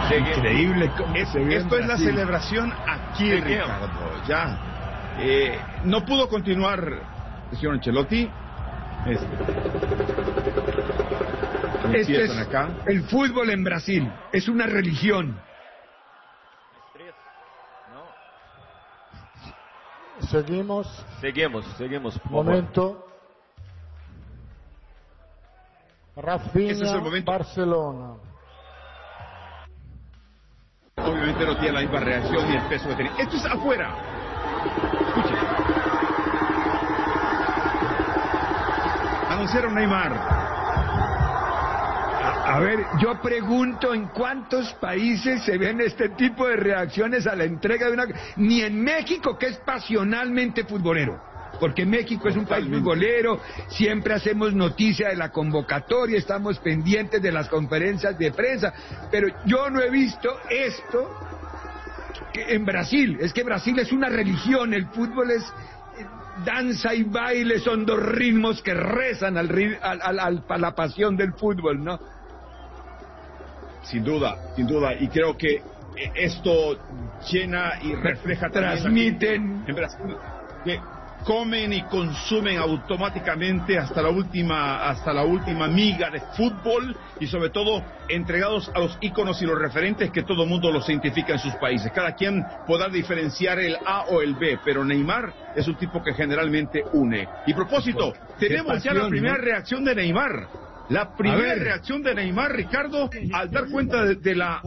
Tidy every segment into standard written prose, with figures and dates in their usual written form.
Increíble. Esto es la celebración aquí, Ricardo. Ya. No pudo continuar el señor Ancelotti. Este es acá. El fútbol en Brasil. Es una religión. Seguimos. Momento. Rafinha, Ese es el momento. Barcelona. Obviamente no tiene la misma reacción ni el peso que tenía. Esto es afuera. Escuchen. Anunciaron Neymar. A ver, yo pregunto en cuántos países se ven este tipo de reacciones a la entrega de una... Ni en México, que es pasionalmente futbolero, porque México es un país futbolero, siempre hacemos noticia de la convocatoria, estamos pendientes de las conferencias de prensa, pero yo no he visto esto en Brasil. Es que Brasil es una religión, el fútbol es... danza y baile, son dos ritmos que rezan a la pasión del fútbol, ¿no? Sin duda, y creo que esto llena y refleja transmiten en Brasil, que comen y consumen automáticamente hasta la última miga de fútbol, y sobre todo entregados a los íconos y los referentes que todo el mundo los identifica en sus países. Cada quien podrá diferenciar el A o el B, pero Neymar es un tipo que generalmente une. Y propósito, tenemos ya la primera reacción de Neymar. La primera reacción de Neymar, Ricardo, al dar cuenta de la...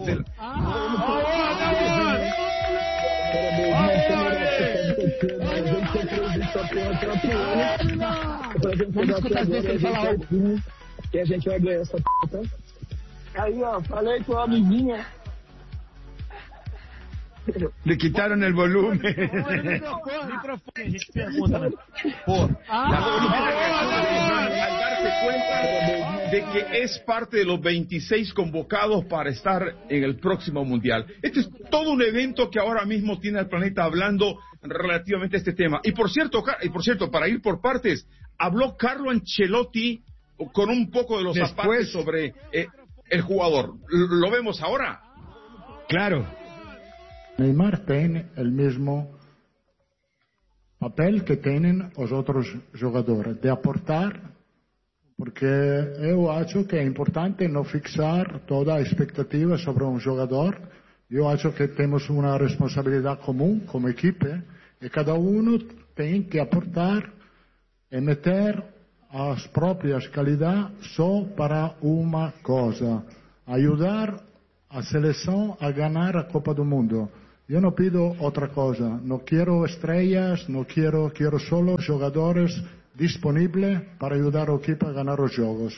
Que a gente vai ganhar essa p***. Aí, ó, falei com a amiguinha. Le quitaron el volumen. Al darse cuenta de que es parte de los 26 convocados para estar en el próximo Mundial. Este es todo un evento que ahora mismo tiene al planeta hablando relativamente a este tema. Y por cierto, para ir por partes, habló Carlo Ancelotti con un poco de los apartes sobre el jugador. ¿Lo vemos ahora? Claro. Neymar tiene el mismo papel que tienen los otros jugadores, de aportar, porque yo acho que es importante no fixar toda a expectativa sobre un jugador. Yo acho que tenemos una responsabilidad común como equipe y cada uno tiene que aportar y meter as propias calidades só para una cosa: ayudar a selección a ganar a Copa do Mundo. Yo no pido otra cosa, no quiero estrellas, quiero solo jugadores disponibles para ayudar al equipo a ganar los juegos.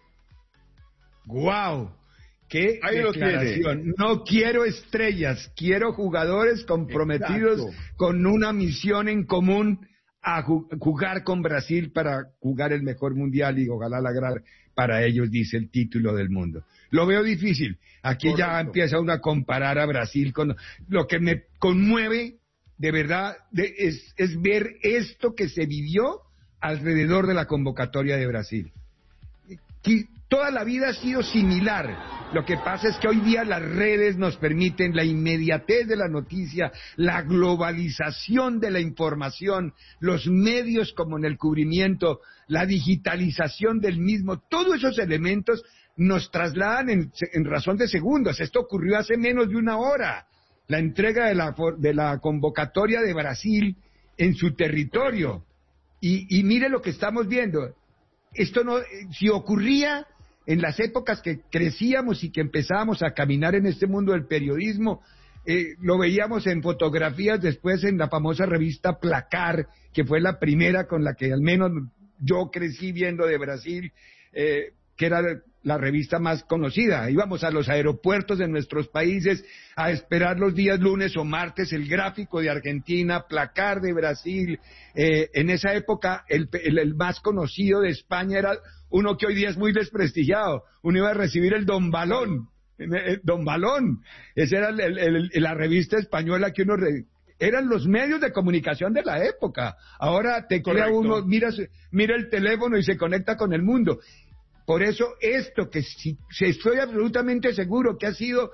¡Guau! ¡Qué declaración! No quiero estrellas, quiero jugadores comprometidos con una misión en común a jugar con Brasil para jugar el mejor mundial y ojalá lograr para ellos, dice, el título del mundo. Lo veo difícil. Aquí correcto. Ya empieza uno a comparar a Brasil con... Lo que me conmueve, de verdad, es ver esto que se vivió alrededor de la convocatoria de Brasil. Que toda la vida ha sido similar. Lo que pasa es que hoy día las redes nos permiten la inmediatez de la noticia, la globalización de la información, los medios como en el cubrimiento, la digitalización del mismo, todos esos elementos nos trasladan en razón de segundos. Esto ocurrió hace menos de una hora, la entrega de la convocatoria de Brasil en su territorio. Y mire lo que estamos viendo. Esto no, si ocurría en las épocas que crecíamos y que empezábamos a caminar en este mundo del periodismo, lo veíamos en fotografías, después en la famosa revista Placar, que fue la primera con la que al menos yo crecí viendo de Brasil, que era la revista más conocida. Íbamos a los aeropuertos de nuestros países a esperar los días lunes o martes el gráfico de Argentina, Placar de Brasil. En esa época el más conocido de España era uno que hoy día es muy desprestigiado. Uno iba a recibir el Don Balón. Don Balón. Esa era la revista española que uno... Eran los medios de comunicación de la época. Ahora teclea uno, mira el teléfono y se conecta con el mundo. Por eso estoy absolutamente seguro que ha sido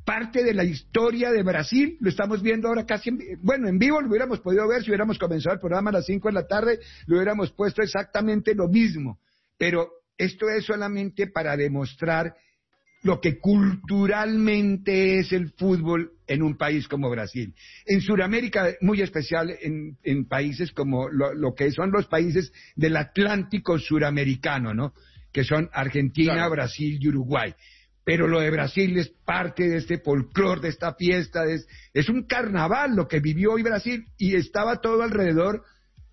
parte de la historia de Brasil, lo estamos viendo ahora casi, en vivo lo hubiéramos podido ver si hubiéramos comenzado el programa a las 5 de la tarde, lo hubiéramos puesto exactamente lo mismo, pero esto es solamente para demostrar lo que culturalmente es el fútbol en un país como Brasil. En Sudamérica, muy especial en países como lo que son los países del Atlántico suramericano, ¿no? Que son Argentina, claro, Brasil y Uruguay. Pero lo de Brasil es parte de este folclore, de esta fiesta, es un carnaval lo que vivió hoy Brasil, y estaba todo alrededor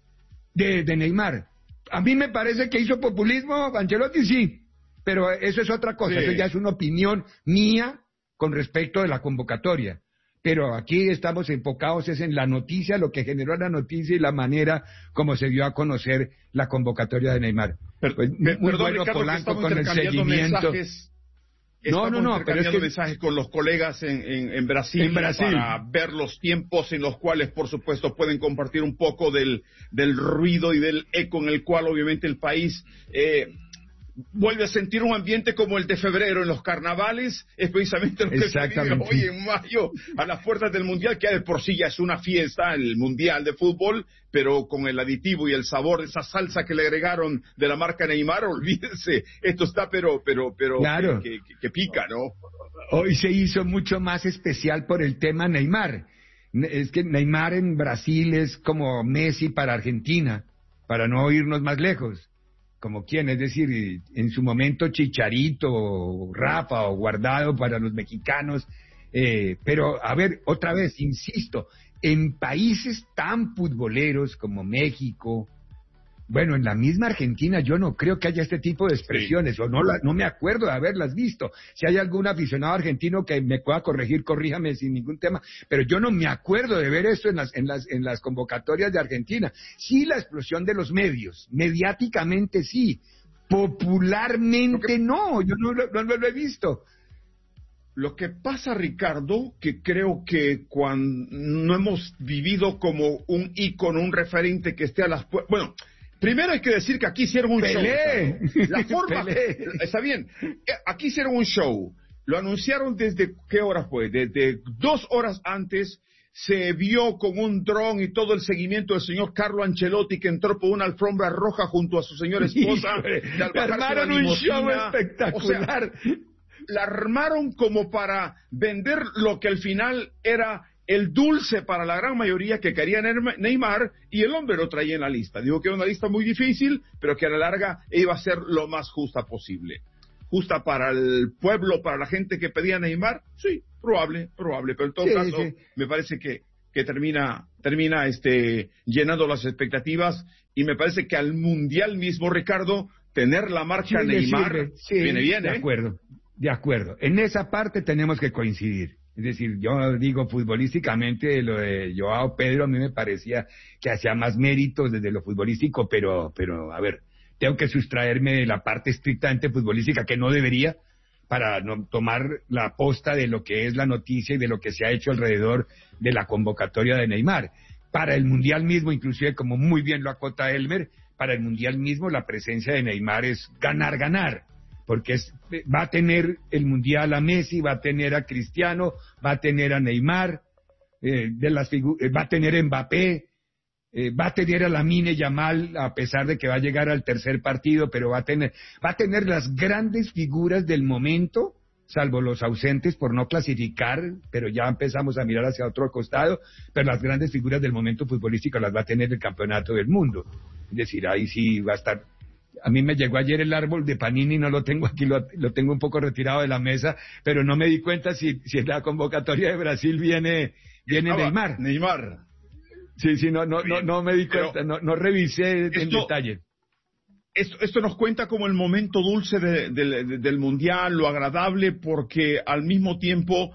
de Neymar. A mí me parece que hizo populismo Ancelotti, sí, pero eso es otra cosa, sí. Eso ya es una opinión mía con respecto de la convocatoria. Pero aquí estamos enfocados es en la noticia, lo que generó la noticia y la manera como se dio a conocer la convocatoria de Neymar. Muy perdón, bueno, Ricardo, Polanco con el seguimiento. Estamos intercambiando mensajes con los colegas en Brasil para ver los tiempos en los cuales, por supuesto, pueden compartir un poco del ruido y del eco en el cual, obviamente, el país vuelve a sentir un ambiente como el de febrero en los carnavales. Es precisamente lo que se vive hoy en mayo a las puertas del Mundial, que de por sí ya es una fiesta, el Mundial de fútbol, pero con el aditivo y el sabor de esa salsa que le agregaron de la marca Neymar, olvídense, esto está pero claro, que pica, ¿no? Hoy se hizo mucho más especial por el tema Neymar. Es que Neymar en Brasil es como Messi para Argentina, para no irnos más lejos. Como quién, es decir, en su momento Chicharito, Rafa o Guardado para los mexicanos, pero a ver, otra vez, insisto, en países tan futboleros como México, bueno, en la misma Argentina yo no creo que haya este tipo de expresiones, sí. O no me acuerdo de haberlas visto. Si hay algún aficionado argentino que me pueda corregir, corríjame sin ningún tema, pero yo no me acuerdo de ver eso en las convocatorias de Argentina. Sí, la explosión de los medios, mediáticamente sí, popularmente no, yo no lo he visto. Lo que pasa, Ricardo, que creo que cuando no hemos vivido como un ícono, un referente que esté a las puertas, bueno, primero hay que decir que aquí hicieron un show. La forma, está bien, aquí hicieron un show. Lo anunciaron desde, ¿qué hora fue? Desde 2 horas antes. Se vio con un dron y todo el seguimiento del señor Carlo Ancelotti, que entró por una alfombra roja junto a su señora esposa. Armaron un show espectacular. O sea, la armaron como para vender lo que al final era el dulce para la gran mayoría que quería Neymar, y el hombre lo traía en la lista. Digo que era una lista muy difícil, pero que a la larga iba a ser lo más justa posible. Justa para el pueblo, para la gente que pedía Neymar, sí, probable, pero en todo caso, sí. Me parece que termina llenando las expectativas, y me parece que al Mundial mismo, Ricardo, tener la marca Neymar viene bien, De acuerdo, en esa parte tenemos que coincidir. Es decir, yo digo futbolísticamente, lo de Joao Pedro a mí me parecía que hacía más méritos desde lo futbolístico, pero a ver, tengo que sustraerme de la parte estrictamente futbolística, que no debería, para no tomar la posta de lo que es la noticia y de lo que se ha hecho alrededor de la convocatoria de Neymar. Para el Mundial mismo, inclusive, como muy bien lo acota Elmer, para el Mundial mismo la presencia de Neymar es ganar, porque va a tener el Mundial a Messi, va a tener a Cristiano, va a tener a Neymar, va a tener a Mbappé, va a tener a Lamine Yamal, a pesar de que va a llegar al tercer partido, pero va a tener las grandes figuras del momento, salvo los ausentes por no clasificar, pero ya empezamos a mirar hacia otro costado, pero las grandes figuras del momento futbolístico las va a tener el campeonato del mundo. Es decir, ahí sí va a estar. A mí me llegó ayer el árbol de Panini, no lo tengo aquí, lo tengo un poco retirado de la mesa, pero no me di cuenta si en la convocatoria de Brasil viene Neymar. Sí, no me di cuenta, no revisé en detalle. Esto nos cuenta como el momento dulce del Mundial, lo agradable, porque al mismo tiempo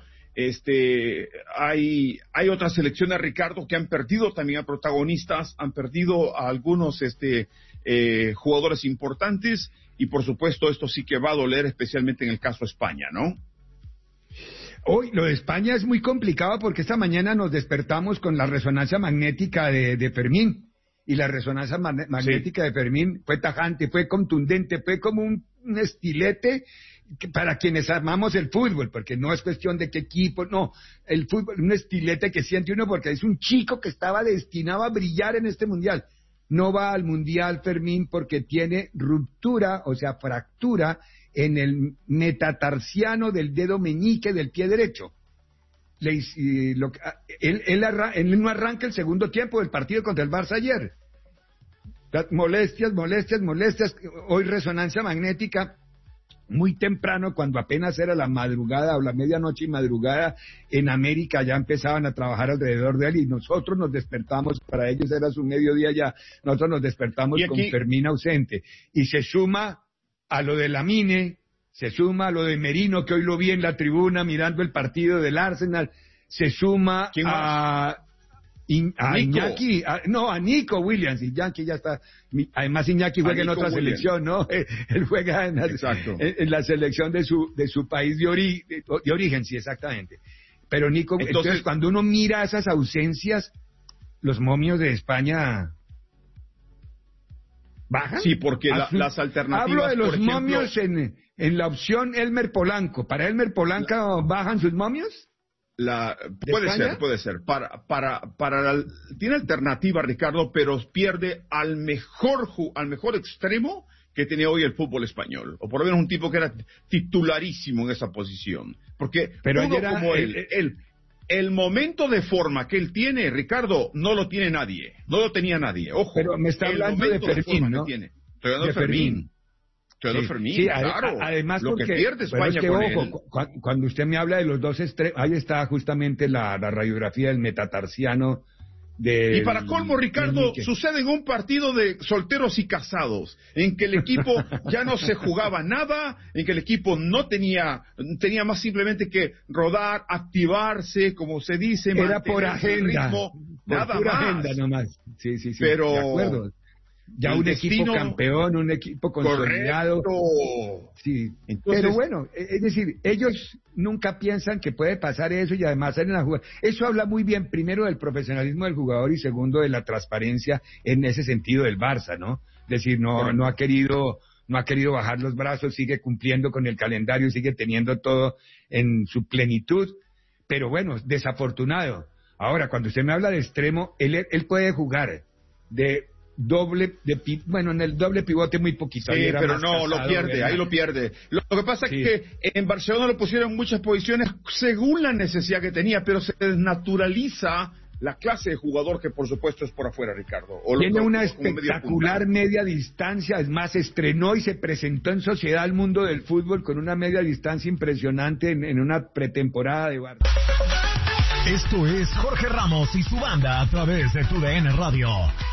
hay otras selecciones, Ricardo, que han perdido también a protagonistas, han perdido a algunos jugadores importantes, y por supuesto esto sí que va a doler, especialmente en el caso de España, ¿no? Hoy lo de España es muy complicado porque esta mañana nos despertamos con la resonancia magnética de Fermín, y la resonancia magnética de Fermín fue tajante, fue contundente, fue como un estilete para quienes amamos el fútbol, porque no es cuestión de qué equipo, no, el fútbol, un estilete que siente uno porque es un chico que estaba destinado a brillar en este mundial. No va al mundial Fermín porque tiene ruptura, o sea, fractura en el metatarsiano del dedo meñique del pie derecho. Él no arranca el segundo tiempo del partido contra el Barça ayer. Molestias. Hoy resonancia magnética muy temprano, cuando apenas era la madrugada o la medianoche y madrugada en América, ya empezaban a trabajar alrededor de él y nosotros nos despertamos, para ellos era su mediodía ya, nosotros nos despertamos con Fermín ausente. Y se suma a lo de Lamine, se suma a lo de Merino, que hoy lo vi en la tribuna mirando el partido del Arsenal, se suma a Iñaki, a Nico Williams. Iñaki ya está, además Iñaki juega en otra selección, ¿no? Él juega en la selección de su país de origen, sí, exactamente. Pero Nico, entonces cuando uno mira esas ausencias, los momios de España bajan. Sí, porque las alternativas. Hablo de los momios en la opción Elmer Polanco. ¿Para Elmer Polanco bajan sus momios? Puede ser. Tiene alternativa, Ricardo, pero pierde al mejor extremo que tenía hoy el fútbol español, o por lo menos un tipo que era titularísimo en esa posición, porque el momento de forma que él tiene, Ricardo, no lo tiene nadie, no lo tenía nadie. Ojo, pero me está hablando de Fermín, ¿no? Estoy hablando de Fermín. Sí, además lo porque, que pierde España cuando usted me habla de los dos extremos, ahí está justamente la radiografía del metatarsiano. Y para colmo, Ricardo, sucede en un partido de solteros y casados, en que el equipo ya no se jugaba nada, en que el equipo no tenía más simplemente que rodar, activarse, como se dice, era por agenda, nada pura más. Agenda nomás. Sí, pero de acuerdo. Ya un equipo campeón, un equipo consolidado. Correcto. Sí. Entonces, pero bueno, es decir, ellos nunca piensan que puede pasar eso y además salen a jugar. Eso habla muy bien, primero, del profesionalismo del jugador y segundo, de la transparencia en ese sentido del Barça, ¿no? Es decir, no ha querido bajar los brazos, sigue cumpliendo con el calendario, sigue teniendo todo en su plenitud, pero bueno, desafortunado. Ahora, cuando usted me habla de extremo, él puede jugar en el doble pivote muy poquito. Sí, pero no, lo pierde, ahí lo pierde. Lo que pasa es que en Barcelona lo pusieron en muchas posiciones según la necesidad que tenía, pero se desnaturaliza la clase de jugador que por supuesto es por afuera, Ricardo. Tiene una espectacular media distancia, es más, estrenó y se presentó en Sociedad al mundo del fútbol con una media distancia impresionante en una pretemporada de Barça. Esto es Jorge Ramos y su banda a través de TUDN Radio.